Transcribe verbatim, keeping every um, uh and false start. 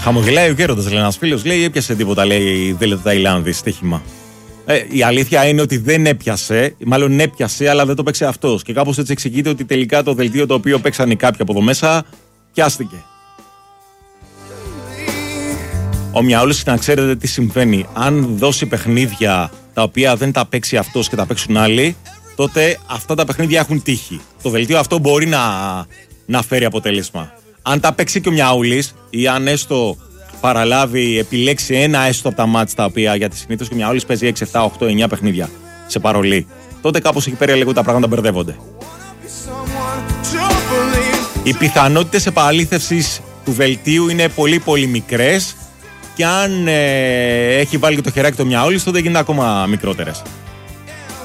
Χαμογελάει ο Γέροντας, λέει ένας φίλος, λέει έπιασε τίποτα, λέει η Δέλτα Ταϊλάνδη στοίχημα. Ε, η αλήθεια είναι ότι δεν έπιασε, μάλλον έπιασε, αλλά δεν το παίξε αυτός. Και κάπως έτσι εξηγείται ότι τελικά το δελτίο το οποίο παίξανε κάποιοι από εδώ μέσα πιάστηκε. Ο Μιαούλης, να ξέρετε τι συμβαίνει. Αν δώσει παιχνίδια τα οποία δεν τα παίξει αυτός και τα παίξουν άλλοι, τότε αυτά τα παιχνίδια έχουν τύχη. Το δελτίο αυτό μπορεί να, να φέρει αποτέλεσμα. Αν τα παίξει και ο Μιαούλης ή αν έστω παραλάβει, επιλέξει ένα έστω από τα μάτς τα οποία, γιατί συνήθως και ο Μιαούλης παίζει έξι, επτά, οκτώ, εννιά παιχνίδια σε παρολί, τότε κάπως εκεί πέρα λίγο τα πράγματα μπερδεύονται. Οι πιθανότητες επαλήθευσης του δελτίου είναι πολύ πολύ μικρές και αν ε, έχει βάλει και το χεράκι το Μιαούλης, τότε γίνεται ακόμα μικρότερες.